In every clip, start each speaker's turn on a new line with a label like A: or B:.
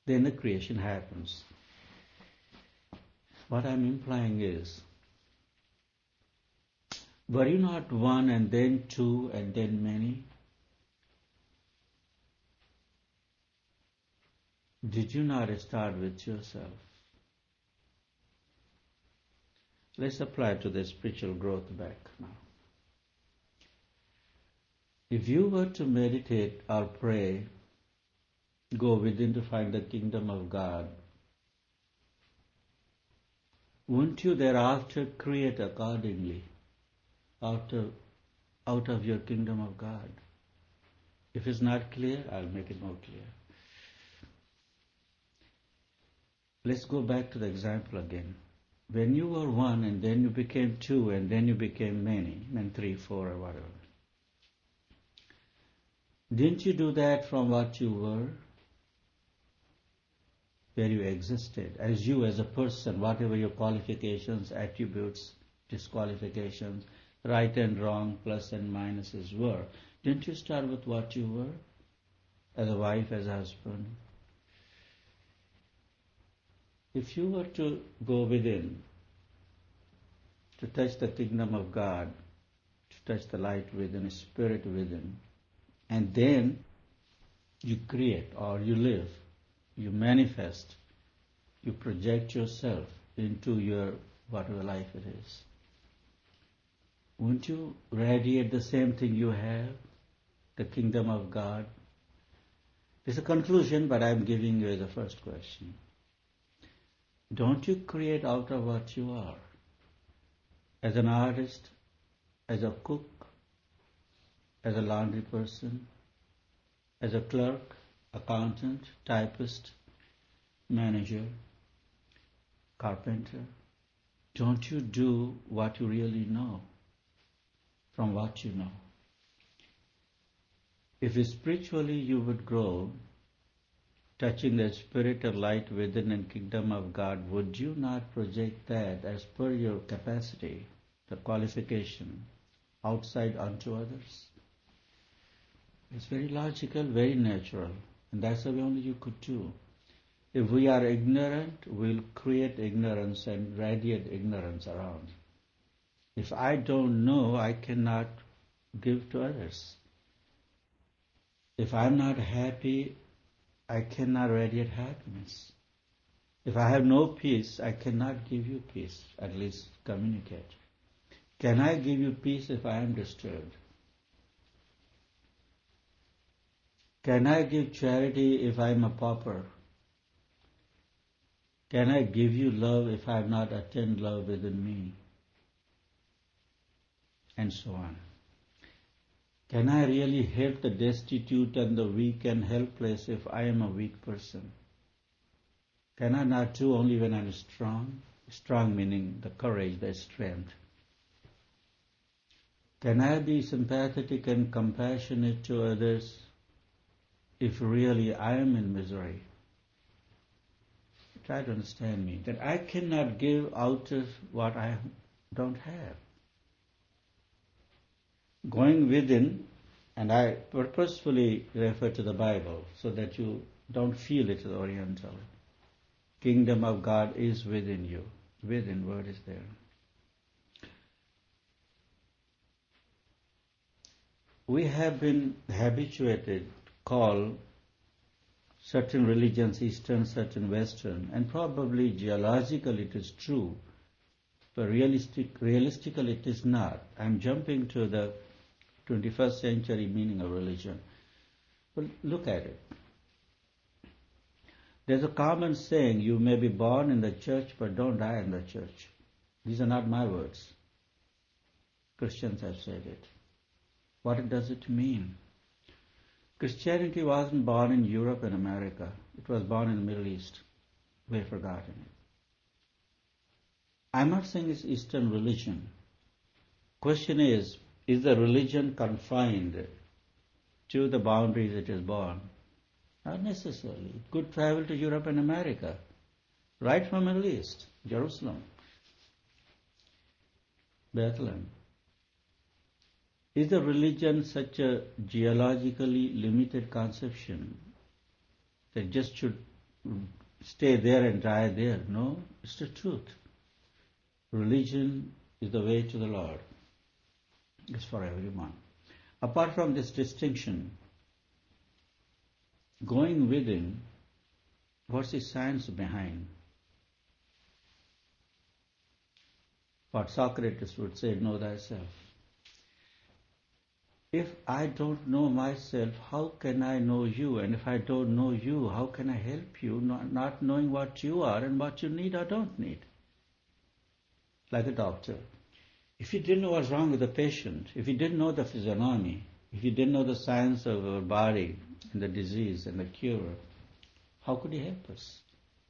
A: then the creation happens. What I'm implying is, were you not one and then two and then many? Did you not start with yourself? Let's apply to the spiritual growth back now. If you were to meditate or pray, go within to find the kingdom of God, wouldn't you thereafter create accordingly out of your kingdom of God? If it's not clear, I'll make it more clear. Let's go back to the example again. When you were one and then you became two and then you became many, and three, four or whatever. Didn't you do that from what you were? Where you existed, as you as a person, whatever your qualifications, attributes, disqualifications, right and wrong, plus and minuses were. Didn't you start with what you were? As a wife, as a husband? If you were to go within, to touch the kingdom of God, to touch the light within, spirit within, and then you create or you live, you manifest, you project yourself into your whatever life it is. Won't you radiate the same thing you have, the kingdom of God? It's a conclusion, but I'm giving you the first question. Don't you create out of what you are? As an artist, as a cook, as a laundry person, as a clerk, accountant, typist, manager, carpenter, don't you do what you really know from what you know? If spiritually you would grow, touching the spirit of light within and kingdom of God, would you not project that as per your capacity, the qualification, outside unto others? It's very logical, very natural, and that's the way only you could do. If we are ignorant, we'll create ignorance and radiate ignorance around. If I don't know, I cannot give to others. If I'm not happy, I cannot radiate happiness. If I have no peace, I cannot give you peace, at least communicate. Can I give you peace if I am disturbed? Can I give charity if I am a pauper? Can I give you love if I have not attained love within me? And so on. Can I really help the destitute and the weak and helpless if I am a weak person? Can I not do only when I'm strong? Strong meaning the courage, the strength. Can I be sympathetic and compassionate to others if really I am in misery? Try to understand me, that I cannot give out of what I don't have. Going within, and I purposefully refer to the Bible so that you don't feel it oriental. Kingdom of God is within you. Within, word is there. We have been habituated, called certain religions, Eastern, certain Western, and probably geologically it is true, but realistically it is not. I'm jumping to the 21st century meaning of religion. Well, look at it. There's a common saying, you may be born in the church, but don't die in the church. These are not my words. Christians have said it. What does it mean? Christianity wasn't born in Europe and America. It was born in the Middle East. We've forgotten it. I'm not saying it's Eastern religion. Question is the religion confined to the boundaries it is born? Not necessarily. It could travel to Europe and America, right from Middle East, Jerusalem, Bethlehem. Is the religion such a geologically limited conception that just should stay there and die there. No, it's the truth. Religion is the way to the Lord. It's for everyone. Apart from this distinction, going within, what's the science behind? What Socrates would say, know thyself. If I don't know myself, how can I know you? And if I don't know you, how can I help you, not knowing what you are and what you need or don't need? Like a doctor. If you didn't know what's wrong with the patient, if you didn't know the physiognomy, if you didn't know the science of our body and the disease and the cure, how could he help us?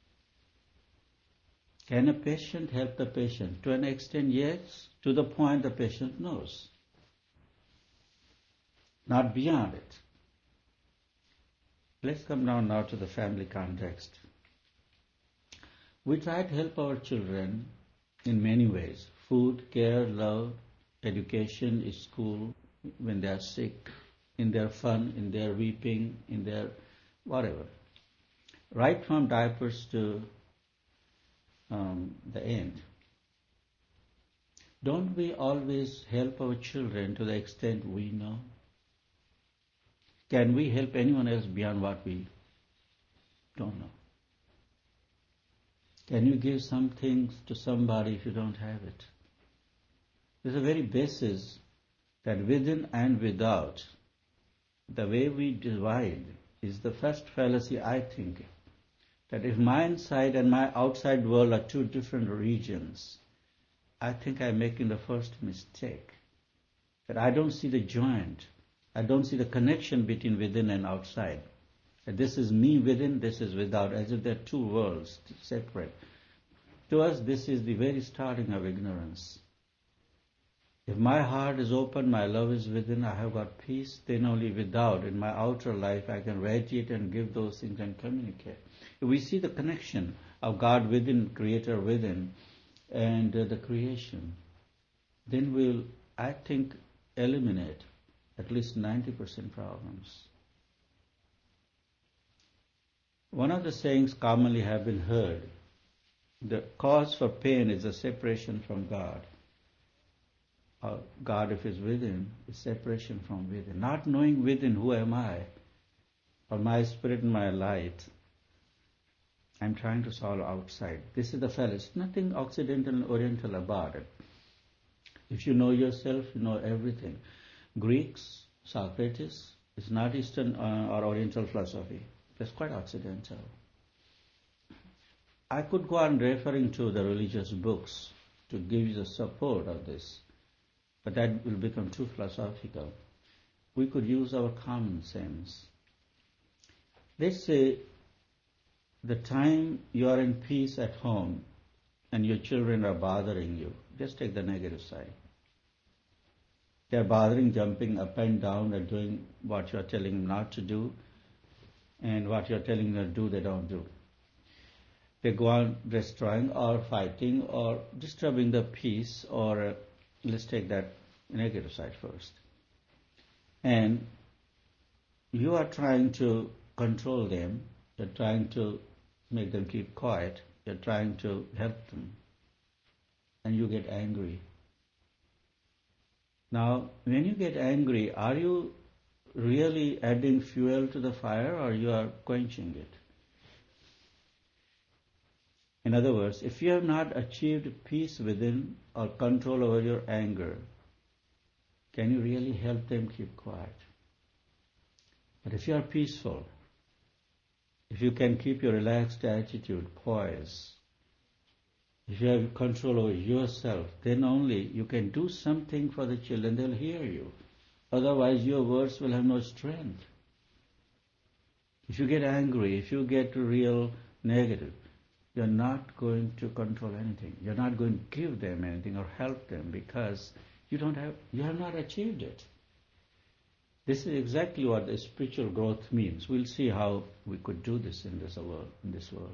A: Can a patient help the patient? To an extent, yes, to the point the patient knows. Not beyond it. Let's come down now to the family context. We try to help our children in many ways. Food, care, love, education, school, when they are sick, in their fun, in their weeping, in their whatever. Right from diapers to the end. Don't we always help our children to the extent we know? Can we help anyone else beyond what we don't know? Can you give some things to somebody if you don't have it? There's a very basis that within and without, the way we divide is the first fallacy, I think, that if my inside and my outside world are two different regions, I think I'm making the first mistake. That I don't see the joint. I don't see the connection between within and outside. That this is me within, this is without, as if they're two worlds separate. To us, this is the very starting of ignorance. If my heart is open, my love is within, I have got peace, then only without, in my outer life, I can radiate and give those things and communicate. If we see the connection of God within, Creator within, and the creation, then we'll, I think, eliminate at least 90% problems. One of the sayings commonly have been heard, the cause for pain is a separation from God. God, if is within, is separation from within. Not knowing within, who am I? Or my spirit and my light. I'm trying to solve outside. This is the fallacy. Nothing Occidental and Oriental about it. If you know yourself, you know everything. Greeks, Socrates, is not Eastern or Oriental philosophy. It's quite Occidental. I could go on referring to the religious books to give you the support of this, but that will become too philosophical. We could use our common sense. Let's say the time you are in peace at home and your children are bothering you, just take the negative side. They are bothering, jumping up and down and doing what you are telling them not to do, and what you are telling them to do, they don't do. They go on destroying or fighting or disturbing the peace, or let's take that negative side first. And you are trying to control them, you're trying to make them keep quiet, you're trying to help them, and you get angry. Now, when you get angry, are you really adding fuel to the fire, or you are quenching it? In other words, if you have not achieved peace within or control over your anger, can you really help them keep quiet? But if you are peaceful, if you can keep your relaxed attitude, poise, if you have control over yourself, then only you can do something for the children, they'll hear you. Otherwise, your words will have no strength. If you get angry, if you get real negative, you're not going to control anything. You're not going to give them anything or help them, because you have not achieved it. This is exactly what the spiritual growth means. We'll see how we could do this in this world.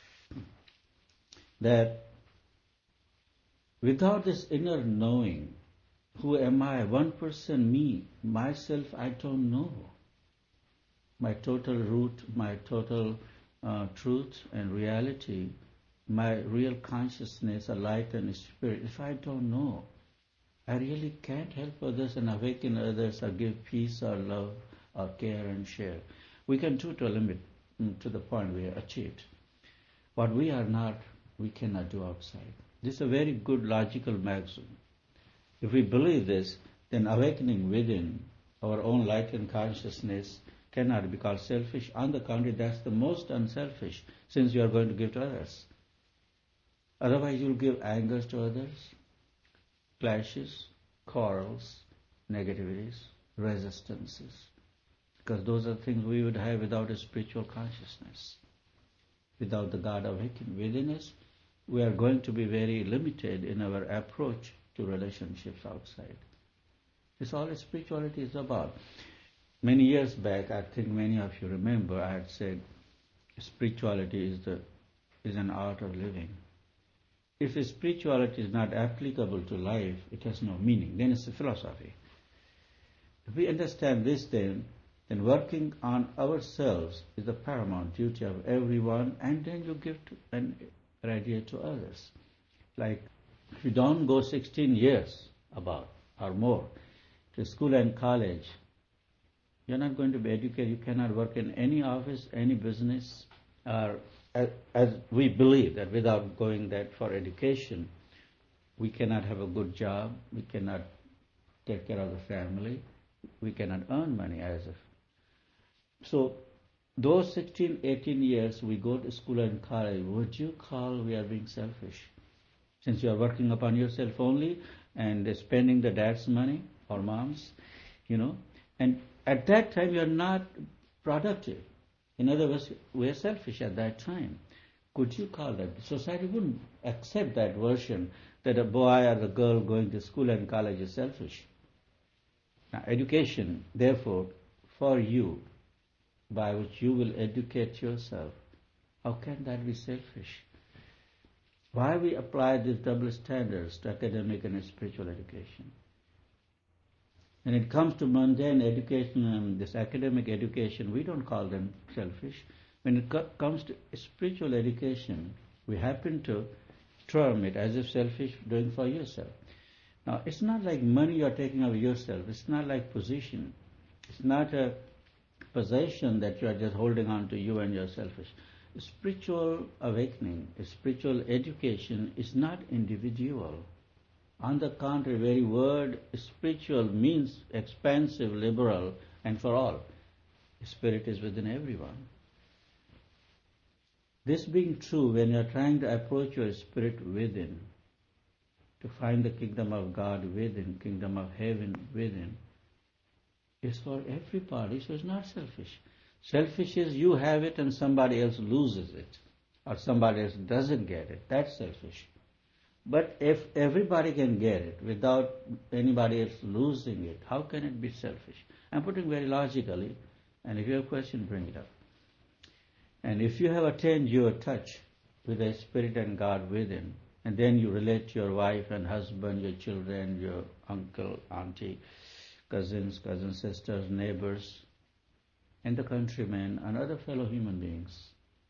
A: That without this inner knowing, who am I? One person, me, myself, I don't know. My total root, my total truth and reality, my real consciousness, a light and a spirit, if I don't know, I really can't help others and awaken others or give peace or love or care and share. We can do to a limit, to the point we have achieved. What we are not, we cannot do outside. This is a very good logical maxim. If we believe this, then awakening within our own light and consciousness cannot be called selfish. On the contrary, that's the most unselfish, since you are going to give to others. Otherwise, you'll give anger to others, clashes, quarrels, negativities, resistances, because those are things we would have without a spiritual consciousness. Without the God awakened within us, we are going to be very limited in our approach to relationships outside. This is all spirituality is about. Many years back, I think many of you remember, I had said spirituality is an art of living. If spirituality is not applicable to life, it has no meaning. Then it's a philosophy. If we understand this, then working on ourselves is the paramount duty of everyone, and then you give to and radiate to others. Like if you don't go 16 years about or more to school and college, you're not going to be educated. You cannot work in any office, any business, or as we believe that without going that for education, we cannot have a good job, we cannot take care of the family, we cannot earn money as if. So those 16, 18 years we go to school and college, would you call we are being selfish? Since you are working upon yourself only and spending the dad's money or mom's, and at that time you are not productive. In other words, we are selfish at that time. Could you call that? Society wouldn't accept that version that a boy or a girl going to school and college is selfish. Now, education, therefore, for you, by which you will educate yourself, how can that be selfish? Why we apply these double standards to academic and spiritual education? When it comes to mundane education and this academic education, we don't call them selfish. When it comes to spiritual education, we happen to term it as if selfish, doing for yourself. Now, it's not like money you're taking of yourself. It's not like position. It's not a possession that you are just holding on to you and you're selfish. Spiritual awakening, spiritual education is not individual. On the contrary, very word spiritual means expansive, liberal, and for all. Spirit is within everyone. This being true, when you are trying to approach your spirit within, to find the kingdom of God within, kingdom of heaven within, is for everybody, so it's not selfish. Selfish is you have it and somebody else loses it, or somebody else doesn't get it. That's selfish. But if everybody can get it without anybody else losing it, how can it be selfish? I'm putting very logically, and if you have a question, bring it up. And if you have attained your touch with the Spirit and God within, and then you relate to your wife and husband, your children, your uncle, auntie, cousins, cousin sisters, neighbors, and the countrymen and other fellow human beings,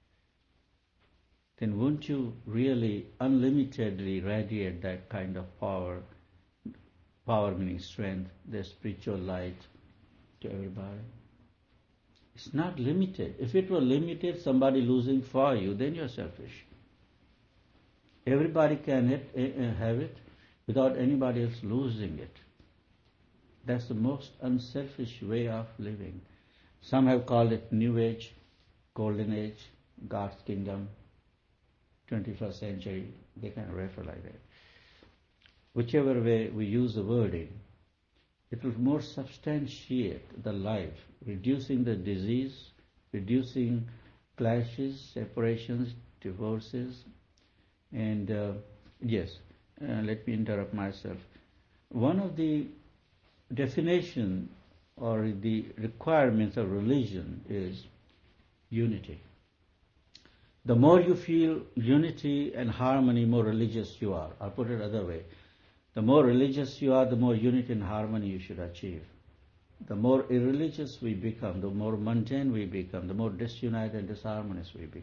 A: then won't you really unlimitedly radiate that kind of power meaning strength, the spiritual light to everybody? It's not limited. If it were limited, somebody losing for you, then you're selfish. Everybody can have it without anybody else losing it. That's the most unselfish way of living. Some have called it New Age, Golden Age, God's Kingdom, 21st century. They can refer like that. Whichever way we use the wording, it will more substantiate the life, reducing the disease, reducing clashes, separations, divorces, and let me interrupt myself. One of the definition or the requirements of religion is unity. The more you feel unity and harmony, more religious you are. I'll put it another way. The more religious you are, the more unity and harmony you should achieve. The more irreligious we become, the more mundane we become, the more disunited and disharmonious we become.